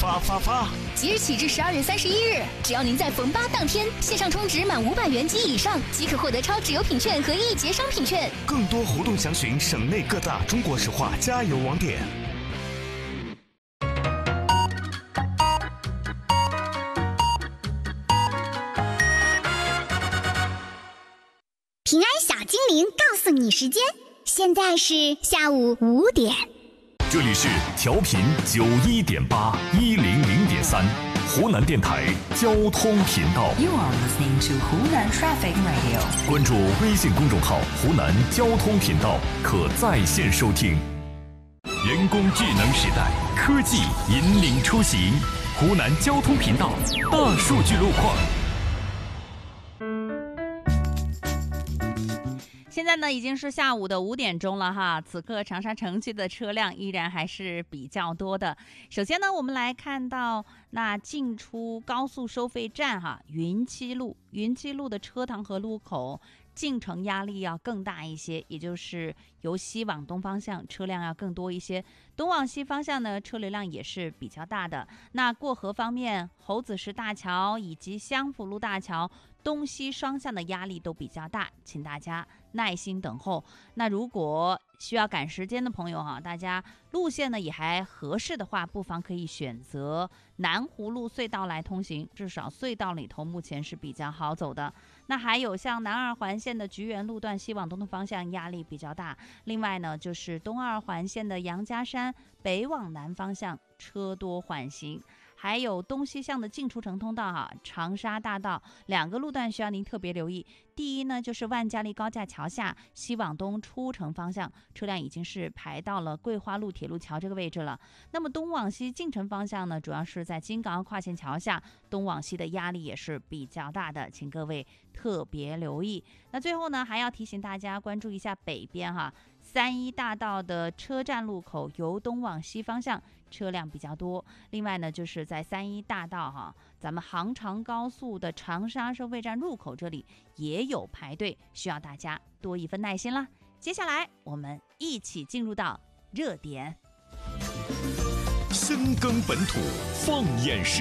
发！ 即日起至12月31日，只要您在逢8当天线上充值满500元及以上，即可获得超值优品券和1节商品券。 更多活动详询省内各大中国石化加油网点。 平安小精灵告诉你时间，现在是下午5点。 这里是调频91.8、100.3，湖南电台交通频道。 You are listening to Hunan Traffic Radio。 关注微信公众号“湖南交通频道”，可在线收听。人工智能时代，科技引领出行。湖南交通频道大数据路况。 现在呢已经是下午的5点钟了哈，此刻长沙城区的车辆依然还是比较多的。首先呢，我们来看到那进出高速收费站哈，云栖路的车塘和路口进城压力要更大一些，也就是由西往东方向车辆要更多一些，东往西方向呢车流量也是比较大的。那过河方面，猴子石大桥以及襄福路大桥东西双向的压力都比较大，请大家耐心等候。那如果需要赶时间的朋友哈，大家路线呢也还合适的话，不妨可以选择南湖路隧道来通行，至少隧道里头目前是比较好走的。那还有像南二环线的菊园路段西往东的方向压力比较大，另外呢就是东二环线的杨家山北往南方向车多缓行，还有东西向的进出城通道哈，长沙大道2个路段需要您特别留意。第一呢，就是万家丽高架桥下西往东出城方向，车辆已经是排到了桂花路铁路桥这个位置了。那么东往西进城方向呢，主要是在京港澳跨线桥下，东往西的压力也是比较大的，请各位特别留意。那最后呢，还要提醒大家关注一下北边哈，3一大道的车站路口由东往西方向车辆比较多。另外呢，就是在3一大道哈，咱们杭长高速的长沙收费站入口这里也有排队，需要大家多一份耐心啦。接下来我们一起进入到热点， 深耕本土，放眼世